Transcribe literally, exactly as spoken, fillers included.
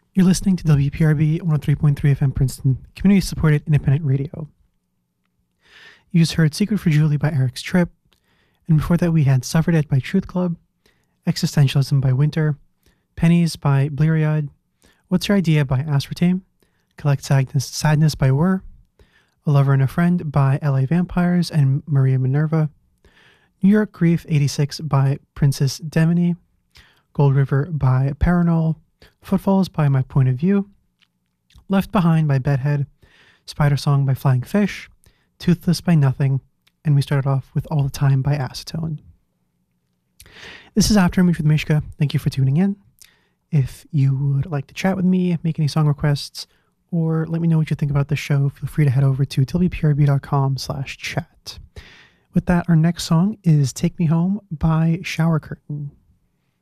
You're listening to W P R B one oh three point three F M Princeton, community-supported independent radio. You just heard Secret for Julie by Eric's Trip, and before that we had Suffered It by Truth Club, Existentialism by Winter, Pennies by Bleariad, What's Your Idea by Aspartame, Collect Sadness, Sadness by Whir, A Lover and a Friend by L A Vampires and Maria Minerva, New York Grief eighty-six by Princess Demony, Gold River by Paranol, Footfalls by My Point of View, Left Behind by Bedhead, Spider Song by Flying Fish, Toothless by Nothing, and we started off with All the Time by Acetone. This is After Image with Mishka. Thank you for tuning in. If you would like to chat with me, make any song requests, or let me know what you think about the show, feel free to head over to w p r b dot com slash chat. With that, our next song is Take Me Home by Shower Curtain.